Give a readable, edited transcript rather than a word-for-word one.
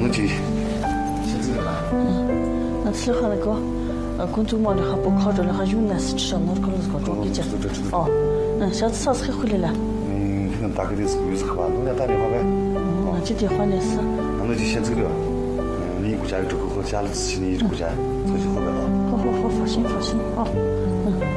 就先走了吧。 那吃了那个，工作忙的还不靠着了，还有那事吃上那个了是个中的讲。哦，下次啥时候回来了？ 可能大概得是个月之后吧，我给他打电话呗。 那就电话的事。 那我就先走了。你顾家有这个和家的事情，你顾家自己好办了。 好，放心，哦。